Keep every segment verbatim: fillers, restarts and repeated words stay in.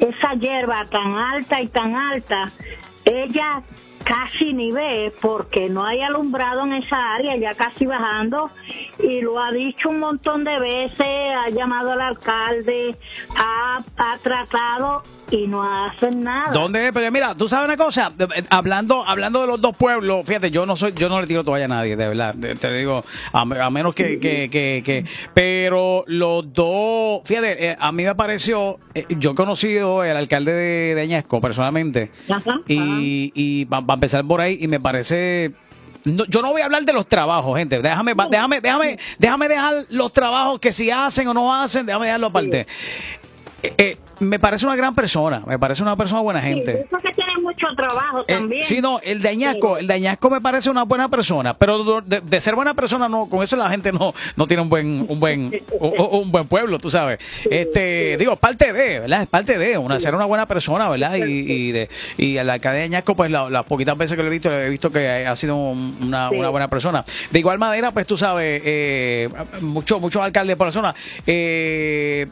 esa hierba tan alta y tan alta, ella casi ni ve porque no hay alumbrado en esa área, ya casi bajando, y lo ha dicho un montón de veces, ha llamado al alcalde, ha, ha tratado y no hacen nada. ¿Dónde? Pero mira, tú sabes una cosa, hablando hablando de los dos pueblos, fíjate, yo no soy yo no le tiro toalla a nadie, de verdad, te digo, a, a menos que, que, que, que, pero los dos, fíjate, eh, a mí me pareció, eh, yo he conocido el alcalde de, de Añasco personalmente, ajá, y, y va a empezar por ahí, y me parece... No, yo no voy a hablar de los trabajos, gente. Déjame, déjame, déjame, déjame dejar los trabajos que si hacen o no hacen, déjame dejarlo aparte. Eh, eh, me parece una gran persona, me parece una persona buena gente. Sí, que tiene mucho trabajo también. Eh, sí, no, el de Añasco, sí. el de Añasco me parece una buena persona, pero de, de ser buena persona no, con eso la gente no, no tiene un buen, un buen, un, un buen pueblo, tú sabes. Este, digo, parte de, ¿verdad? Es parte de una, ser una buena persona, ¿verdad? Y, y de, y a la alcalde de Añasco, pues las la poquitas veces que lo he visto, he visto que ha sido una, sí. una buena persona. De igual manera, pues tú sabes, eh, muchos, muchos alcaldes por la zona, eh,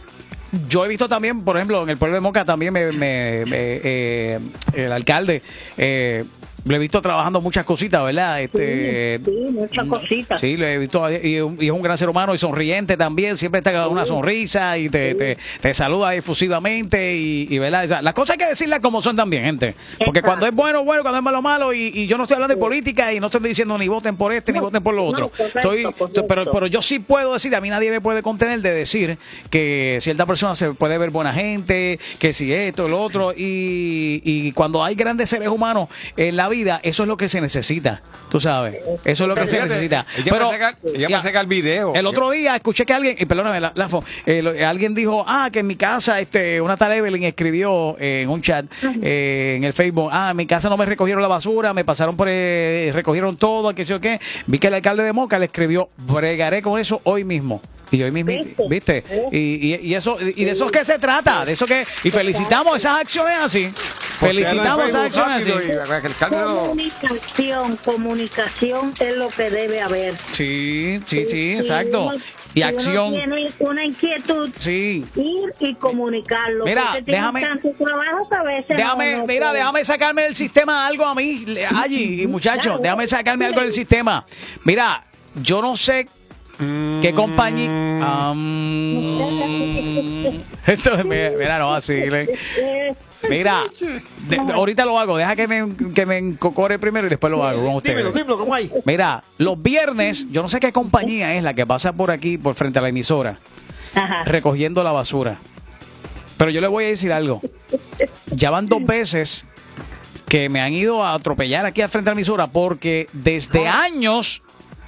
yo he visto también, por ejemplo, en el pueblo de Moca también me, me, me eh, el alcalde eh, lo he visto trabajando muchas cositas, ¿verdad? Este, sí, sí, muchas cositas. Sí, lo he visto, y, y es un gran ser humano y sonriente también, siempre está con una sonrisa y te, sí. te, te saluda efusivamente y, y ¿verdad? O sea, las cosas hay que decirlas como son también, gente. Porque Exacto. cuando es bueno, bueno, cuando es malo, malo, y, y yo no estoy hablando de política y no estoy diciendo ni voten por este, no, ni voten por lo otro. No, correcto, estoy, correcto. Pero, pero yo sí puedo decir, a mí nadie me puede contener de decir que cierta persona se puede ver buena gente, que si esto, lo otro, y, y cuando hay grandes seres humanos en la vida, eso es lo que se necesita, tú sabes, eso es lo que pero se fíjate, necesita. Ella pero, me saca, ella me saca el video. El otro día escuché que alguien, y perdóname, la, la, eh, alguien dijo, ah, que en mi casa, este, una tal Evelyn escribió eh, en un chat, eh, en el Facebook, ah, en mi casa no me recogieron la basura, me pasaron por, eh, recogieron todo, qué sé yo qué. Vi que el alcalde de Moca le escribió, bregaré con eso hoy mismo. Y hoy mismo, ¿viste? ¿viste? Y, y, y eso, y de eso es que se trata, de eso que, y felicitamos esas acciones así. Felicitamos esas acciones así. Comunicación, comunicación es lo que debe haber. Sí, sí, sí, exacto. Y acción. Tiene una inquietud. Sí. Ir y comunicarlo. Mira, déjame. Trabajo que a veces déjame, no, no mira, puede. déjame sacarme del sistema algo a mí, allí, muchachos. Claro, déjame sacarme algo del sistema. Mira, yo no sé. ¿Qué compañía? Um, esto es, mira, no así. Mira, de, ahorita lo hago. Deja que me, que me encocore primero y después lo hago con ustedes. Dímelo, dímelo, ¿cómo hay? Mira, los viernes, yo no sé qué compañía es la que pasa por aquí, por frente a la emisora, Ajá. recogiendo la basura. Pero yo le voy a decir algo. Ya van dos veces que me han ido a atropellar aquí al frente a la emisora porque desde años...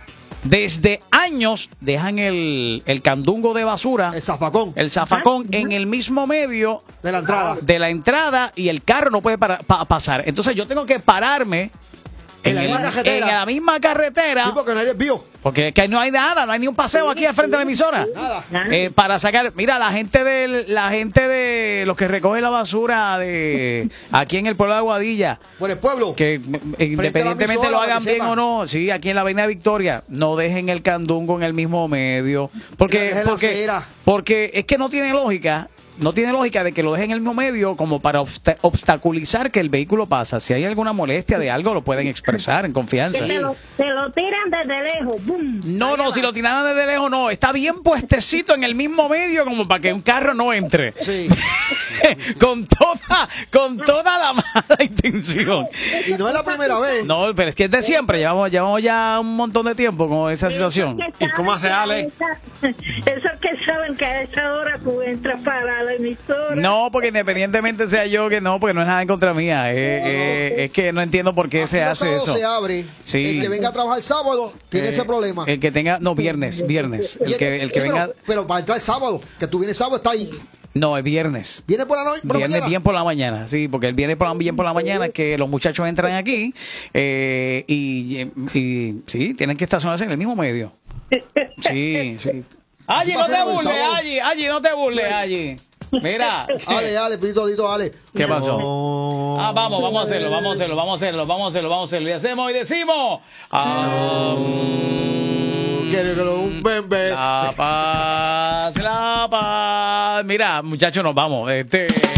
Desde años dejan el, el candungo de basura, el zafacón, el zafacón en el mismo medio de la entrada, de la entrada y el carro no puede para, pa, pasar. Entonces yo tengo que pararme en, en, la, el, en la misma carretera. Sí, porque no hay desvío. Porque es que no hay nada, no hay ni un paseo aquí al frente de la emisora. Nada. Eh, para sacar, mira, la gente de la gente de los que recogen la basura de aquí en el pueblo de Aguadilla. Por el pueblo. Que independientemente lo hagan bien o no, sí, aquí en la Avenida Victoria, no dejen el candungo en el mismo medio. Porque, porque, porque es que no tiene lógica. No tiene lógica de que lo dejen en el mismo medio como para obst obstaculizar que el vehículo pasa. Si hay alguna molestia de algo, lo pueden expresar en confianza. Se lo, se lo tiran desde lejos. ¡Bum! No, no, si lo tiraran desde lejos, no. Está bien puestecito en el mismo medio como para que un carro no entre. Sí. con toda con toda la mala intención. Y no es la primera vez. No, pero es que es de siempre. Llevamos, llevamos ya un montón de tiempo con esa situación. ¿Y cómo hace Ale? Esos que saben que a esa hora tú entras para la emisora. No, porque independientemente sea yo que no, porque no es nada en contra mía. Eh, eh, es que no entiendo por qué Aquí se hace eso. Se abre. Sí. El que venga a trabajar sábado tiene eh, ese problema. El que tenga, no, viernes, viernes. El que, el que sí, venga. Pero, pero para entrar sábado, que tú vienes sábado, está ahí. No, es viernes. ¿Viene por la noche? Viene mañana? bien por la mañana, sí, porque él viene por la, bien por la mañana, que los muchachos entran aquí eh, y, y sí, tienen que estacionarse en el mismo medio. Sí, sí. Allí no te burles, allí, allí no te burles, allí. Mira. Ale, Ale, pidito, pidito, Ale. ¿Qué pasó? No. Ah, vamos, vamos a hacerlo, vamos a hacerlo, vamos a hacerlo, vamos a hacerlo, vamos a hacerlo. Y hacemos y decimos. Um, Quiero que lo un bebé. La paz, la paz. Mira, muchachos, nos vamos. Este.